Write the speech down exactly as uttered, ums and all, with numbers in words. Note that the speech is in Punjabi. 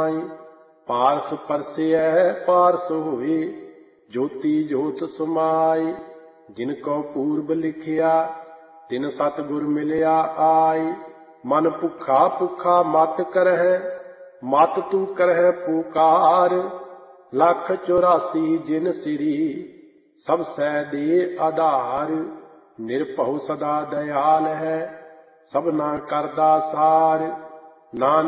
ਮਾਈ। ਪਾਰਸ ਪਰਸਿਐ ਪਾਰਸ ਹੋਏ, ਜੋਤੀ ਜੋਤ ਸਮਾਈ। ਜਿਨ ਕੋ ਪੂਰਬ ਲਿਖਿਆ, ਤਿਨ ਸਤਿਗੁਰ ਮਿਲਿਆ ਆਈ। ਮਨ ਭੁੱਖਾ ਭੁੱਖਾ ਮਤ ਕਰਹਿ, ਮਤ ਤੂੰ ਕਰਹਿ ਪੁਕਾਰ। ਲੱਖ ਚੁਰਾਸੀ ਜਿਨ ਸਿਰੀ, ਸਭ ਸੈ ਦੇ ਆਧਾਰ। ਨਿਰਭਉ ਸਦਾ ਦਇਆਲ ਹੈ, ਸਭਨਾ ਕਰਦਾ ਸਾਰ। ਨਾਨਕ